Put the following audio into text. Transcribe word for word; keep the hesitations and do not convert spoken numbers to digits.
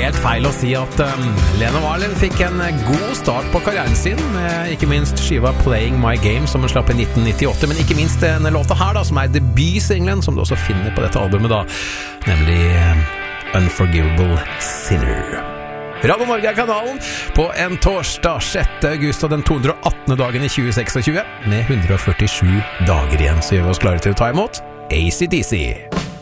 helt feil å si at um, Lena Marlin fikk en god start på karrieren sin, med ikke minst skiva Playing My Game, som hun slapp i nitten nittiåtte, men ikke minst denne låta her da, som er debutsinglen, som du også finner på dette albumet da, nemlig um, Unforgivable Sinner. Radio Norge er kanalen på en torsdag sjette august og den to hundre og attende dagen i tjue seksogtjue, med hundre og førtisju dager igjen, så gjør vi oss klare til å ta imot A C D C.